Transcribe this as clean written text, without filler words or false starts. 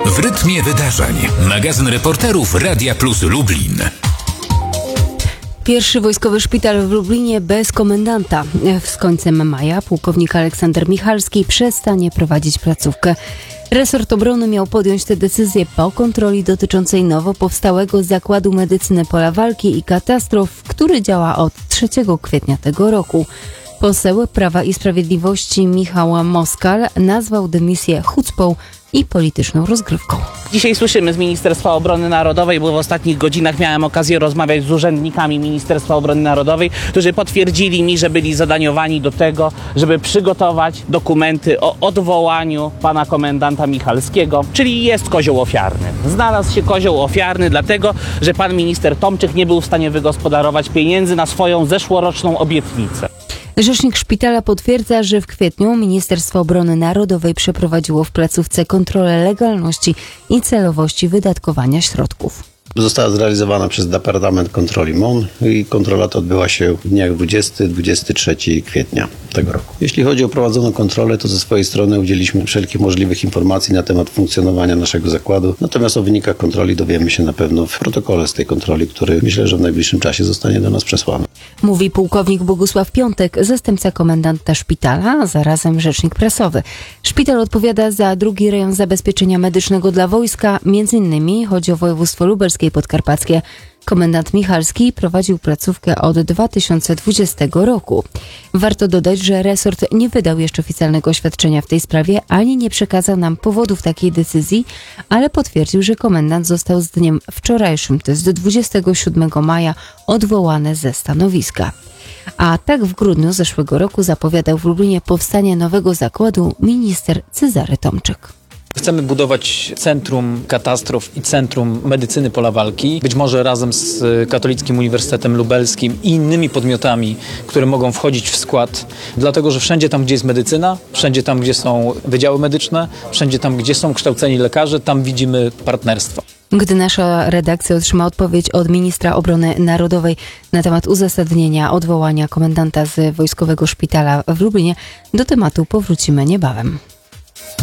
W rytmie wydarzeń. Magazyn reporterów Radia Plus Lublin. Pierwszy wojskowy szpital w Lublinie bez komendanta. Z końcem maja pułkownik Aleksander Michalski przestanie prowadzić placówkę. Resort obrony miał podjąć tę decyzję po kontroli dotyczącej nowo powstałego Zakładu Medycyny Pola Walki i Katastrof, który działa od 3 kwietnia tego roku. Poseł Prawa i Sprawiedliwości Michał Moskal nazwał dymisję chucpą i polityczną rozgrywką. Dzisiaj słyszymy z Ministerstwa Obrony Narodowej, bo w ostatnich godzinach miałem okazję rozmawiać z urzędnikami Ministerstwa Obrony Narodowej, którzy potwierdzili mi, że byli zadaniowani do tego, żeby przygotować dokumenty o odwołaniu pana komendanta Michalskiego, czyli jest kozioł ofiarny. Znalazł się kozioł ofiarny, dlatego że pan minister Tomczyk nie był w stanie wygospodarować pieniędzy na swoją zeszłoroczną obietnicę. Rzecznik szpitala potwierdza, że w kwietniu Ministerstwo Obrony Narodowej przeprowadziło w placówce kontrolę legalności i celowości wydatkowania środków. Została zrealizowana przez Departament Kontroli MON i kontrola ta odbyła się w dniach 20-23 kwietnia tego roku. Jeśli chodzi o prowadzoną kontrolę, to ze swojej strony udzieliliśmy wszelkich możliwych informacji na temat funkcjonowania naszego zakładu. Natomiast o wynikach kontroli dowiemy się na pewno w protokole z tej kontroli, który myślę, że w najbliższym czasie zostanie do nas przesłany. Mówi pułkownik Bogusław Piątek, zastępca komendanta szpitala, a zarazem rzecznik prasowy. Szpital odpowiada za drugi rejon zabezpieczenia medycznego dla wojska. Między innymi chodzi o województwo lubelskie i podkarpackie. Komendant Michalski prowadził placówkę od 2020 roku. Warto dodać, że resort nie wydał jeszcze oficjalnego oświadczenia w tej sprawie, ani nie przekazał nam powodów takiej decyzji, ale potwierdził, że komendant został z dniem wczorajszym, to jest 27 maja, odwołany ze stanowiska. A tak w grudniu zeszłego roku zapowiadał w Lublinie powstanie nowego zakładu minister Cezary Tomczyk. Chcemy budować Centrum Katastrof i Centrum Medycyny Pola Walki, być może razem z Katolickim Uniwersytetem Lubelskim i innymi podmiotami, które mogą wchodzić w skład, dlatego że wszędzie tam, gdzie jest medycyna, wszędzie tam, gdzie są wydziały medyczne, wszędzie tam, gdzie są kształceni lekarze, tam widzimy partnerstwo. Gdy nasza redakcja otrzyma odpowiedź od ministra obrony narodowej na temat uzasadnienia odwołania komendanta z wojskowego szpitala w Lublinie, do tematu powrócimy niebawem.